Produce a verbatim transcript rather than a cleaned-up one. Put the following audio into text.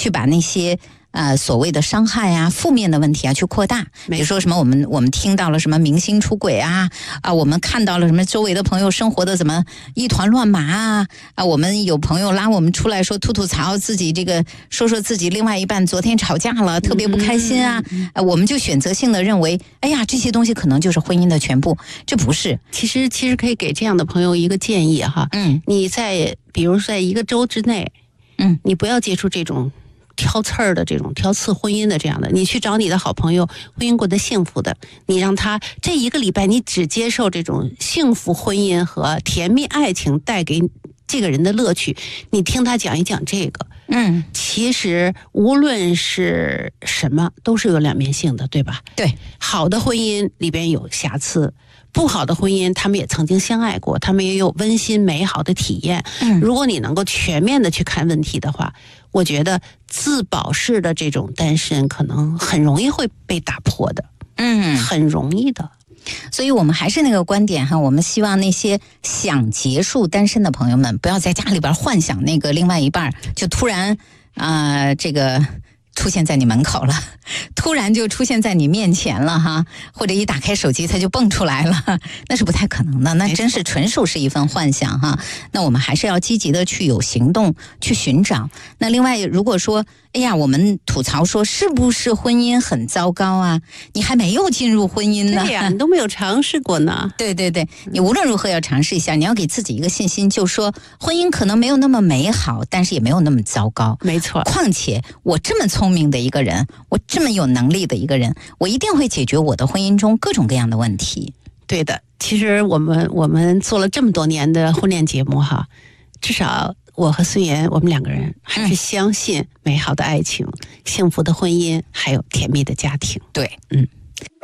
去把那些呃所谓的伤害啊、负面的问题啊去扩大。比如说什么我们我们听到了什么明星出轨啊啊，我们看到了什么周围的朋友生活的怎么一团乱麻啊啊，我们有朋友拉我们出来说吐吐槽自己这个说说自己另外一半昨天吵架了，特别不开心啊，啊我们就选择性的认为，哎呀这些东西可能就是婚姻的全部，这不是。 其实其实可以给这样的朋友一个建议哈， 嗯， 你在比如在一个周之内， 嗯， 你不要接触这种挑刺儿的这种挑刺婚姻的这样的，你去找你的好朋友，婚姻过得幸福的，你让他这一个礼拜你只接受这种幸福婚姻和甜蜜爱情带给这个人的乐趣，你听他讲一讲这个。 嗯， 其实无论是什么都是有两面性的，对吧？ 对， 好的婚姻里边有瑕疵，不好的婚姻他们也曾经相爱过，他们也有温馨美好的体验。 嗯， 如果你能够全面的去看问题的话，我觉得自保式的这种单身可能很容易会被打破的。 嗯， 很容易的。 所以我们还是那个观点哈，我们希望那些想结束单身的朋友们，不要在家里边幻想那个另外一半就突然啊、呃、这个出现在你门口了，突然就出现在你面前了哈，或者一打开手机它就蹦出来了，那是不太可能的，那真是纯属是一份幻想哈。那我们还是要积极的去有行动去寻找。那另外如果说哎呀我们吐槽说是不是婚姻很糟糕啊，你还没有进入婚姻呢， 对呀，你都没有尝试过呢。 对对对，你无论如何要尝试一下，你要给自己一个信心，就说婚姻可能没有那么美好，但是也没有那么糟糕。 没错， 况且我这么聪明的一个人，我这么有能力的一个人，我一定会解决我的婚姻中各种各样的问题。 对的，其实我们我们做了这么多年的婚恋节目哈，至少我和孙岩我们两个人还是相信美好的爱情、嗯、幸福的婚姻还有甜蜜的家庭。 对， 嗯。